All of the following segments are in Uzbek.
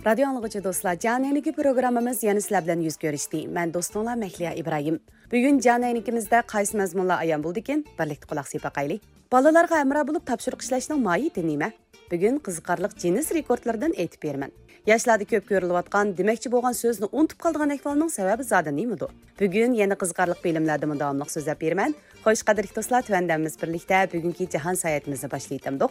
Radio anlıqıcı dostlar, Caneniki programımız yeni sizler bilan yüz görüşdi. Ben dostunlar Mehliya İbrahim. Bugün Canenikimizde qaysı mazmunlar ayan buldu ekan, birlikte qulaq sepib baqaylik. Balalarga amra bo'lib topshiriq ishlashning mohiyati nima? Bugun qiziqarli Guinness rekordlaridan aytib beraman. Yoshlarda ko'p ko'rilayotgan, demakchi bo'lgan so'zni unutib qolgan ahvolning sababi zodi nimadi? Bugun yana qiziqarli bilimlardan davomli so'zlab beraman. Xo'sh, qadrli do'stlar, tuvandamiz birlikda bugungi jahon sayohatimizni boshlaymiz.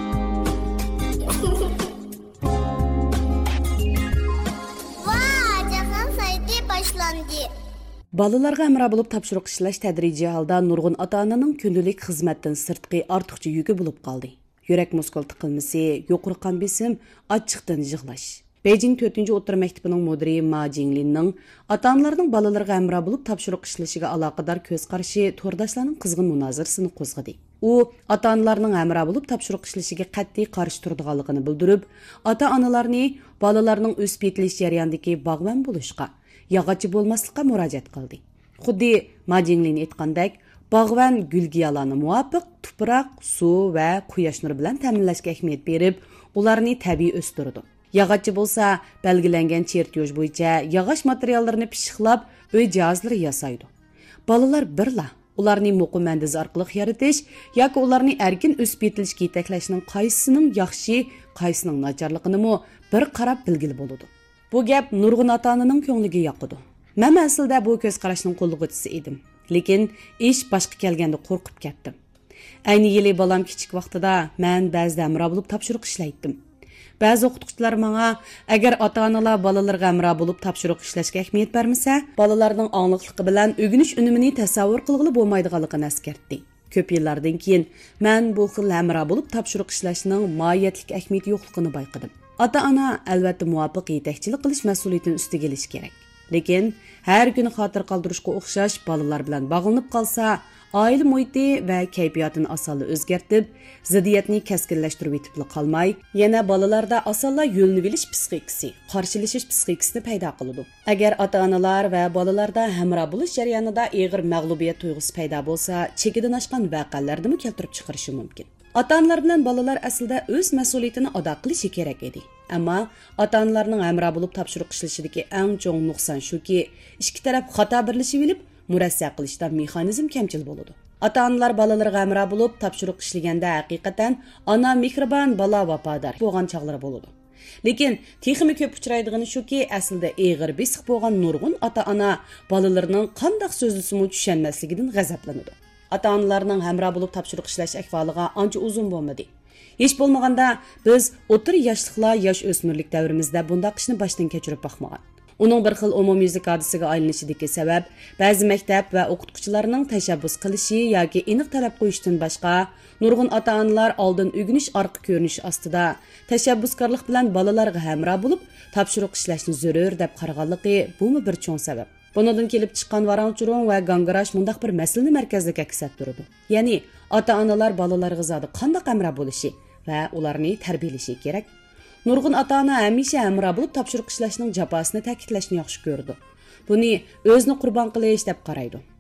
Balalarga amra bo'lib topshiriq ishlash tadrijiy holda nurg'un ota-onaning kundalik xizmatdan sirtqi ortiqcha yuki bo'lib qoldi. Yurak muskul tiqilmasi, yuqori qon besim, achchiqdan yig'lash. Beijing 4-o'rta maktabining mudiri Ma Jinglinning ota-onalarning balalarga amra bo'lib topshiriq ishlashiga aloqador ko'z qarashi to'rdoshlarning qizg'in munozarasini qo'zg'adi. U ota-onalarning amra bo'lib topshiriq ishlashiga qat'iy qarshi turadiganligini bildirib, ota-onalarni balalarning o'sib yetilish jarayonidagi bog'van bo'lishga yog'ochi bo'lmaslikqa murojaat qildi. Xuddi Ma Jinglin aytgandek, bog'van gulgiyalarni muvofiq tuproq, suv va quyosh nuri bilan ta'minlashga ahamiyat berib, ularni tabiiy o'stirdi. Yog'ochi bo'lsa, belgilangan chertyoj bo'yicha yog'och materiallarini pishiqlab, uy jihozlari yasaydi. Balalar birla ularni muqim mandiz orqali yaratish yoki ularni erkin o'sib yetilishga yetaklashning qaysisining yaxshi, qaysisining nacharligini bir qarab bilgili bo'ladi. Bu gap nurg'un ota-onaning ko'ngliga yoqadi. Men aslida bu ko'z qarashning qo'llag'uvchisi edim. Lekin ish boshqa kelganda qo'rqib ketdim. Ayni yili balam kichik vaqtida men ba'zida amra bo'lib topshiriq ishlaydim. Ba'zi o'qituvchilar menga agar ota-onalar balalarga amra bo'lib topshiriq ishlashga ahamiyat bermasa, balalarning ongliqligi bilan o'rganish unumini tasavvur qilg'ili bo'lmaydiganligini eskartdi. Ko'p yillardan keyin men bu xil amra bo'lib topshiriq ishlashning mohiyatlik ahamiyati yo'qligini bayqadim. Ota-ona albatta muvofiq yetakchilik qilish mas'uliyatini ustiga olish kerak. Lekin har kuni xotir qoldirishga o'xshash bolalar bilan bog'lanib qolsa, oila muhiti va kayfiyatini osonla o'zgartib, ziddiyatni keskinlashtirib etib qolmay, yana bolalarda osonla yo'lni bilish psixikasi, qarshilashish psixikasini paydo qiladi. Agar ota-onalar va bolalarda hamroh bo'lish jarayonida og'ir mag'lubiyat tuyg'usi paydo bo'lsa, chekidan oshgan voqealarni keltirib chiqarishi mumkin. Ota-onalar bilan bolalar aslida o'z mas'uliyatini ado qilishi kerak edi. Ammo ota-onalarning amra bo'lib topshiriq ishlashidagi eng chong nuqson shuki, ikki taraf xato birlashib olib, murassa qilishda mexanizm kamchil bo'ladi. Ota-onalar bolalarga amra bo'lib topshiriq ishlaganda haqiqatan ona mehribon, bola vafodor bo'lgan chog'lari bo'ladi. Lekin texmi ko'p uchraydigani shuki, aslida og'ir besiq bo'lgan nurg'un ota-ona bolalarining qanday so'zlisimi tushunmasligidan g'azablanadi. Ota-onalarning hamroh bo'lib topshiriq ishlash ahvoliga ancha uzun bo'lmadi. Hech bo'lmaganda biz o'tir yoshliklar, yosh o'smirlik davrimizda bunday ishni boshdan kechirib boqmagan. Uning bir xil umumyuzlik hodisiga aylanishidagi sabab ba'zi maktab va o'qituvchilarning tashabbus qilishi yoki aniq talab qo'yishdan boshqa, nurg'un ota-onalar oldin o'rganish orqa ko'rinish ostida tashabbuskorlik bilan bolalarga hamroh bo'lib topshiriq ishlashni zarur deb qaraganligi bu bir cho'ng sabab. Bundan kelib chiqqan varangchurung va gangirash mundaq bir masalani markazga aks ettirdi. Ya'ni ota-onalar bolalarga zodi qanday amroh bo'lishi va ularni tarbiyalashi kerak. Nurg'un ota-ona hamisha amroh bo'lib topshiriq ishlashning jafosini ta'kidlashni yaxshi ko'rdi. Buni o'zini qurbon qilish deb qaraydi.